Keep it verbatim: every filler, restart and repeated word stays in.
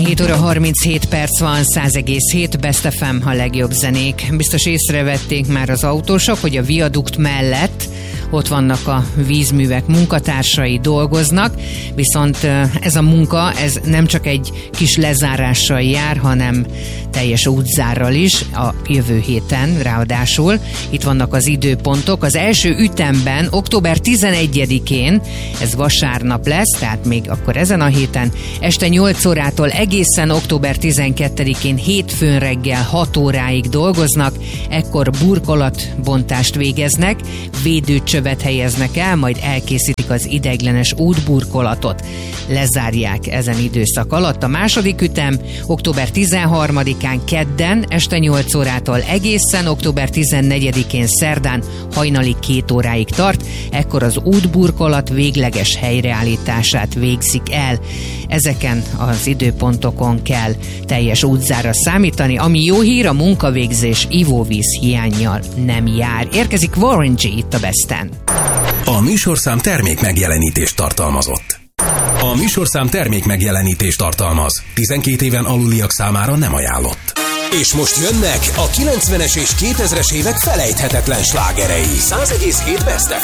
hét óra harminchét perc van, száz egész hét Best ef em, a legjobb zenék. Biztos észrevették már az autósok, hogy a viadukt mellett ott vannak a vízművek munkatársai, dolgoznak, viszont ez a munka, ez nem csak egy kis lezárással jár, hanem teljes útzárral is a jövő héten, ráadásul itt vannak az időpontok. Az első ütemben október tizenegyedikén, ez vasárnap lesz, tehát még akkor ezen a héten, este nyolc órától egészen október tizenkettedikén hétfőn reggel hat óráig dolgoznak, ekkor burkolatbontást végeznek, védőcsövet helyeznek el, majd elkészítik az ideiglenes útburkolatot. Lezárják ezen időszak alatt. A második ütem október tizenharmadikán kedden este nyolc órától egészen október tizennegyedikén szerdán hajnali két óráig tart, ekkor az útburkolat végleges helyreállítását végzik el. Ezeken az időpontokon kell teljes útzára számítani, ami jó hír, a munkavégzés ivóvíz hiánnyal nem jár. Érkezik Warren G. itt a Besten. A műsorszám termék megjelenítést tartalmazott. A műsorszám termék megjelenítést tartalmaz. tizenkét éven aluliak számára nem ajánlott. És most jönnek a kilencvenes és kétezres évek felejthetetlen slágerei. száz egész hét Best ef em.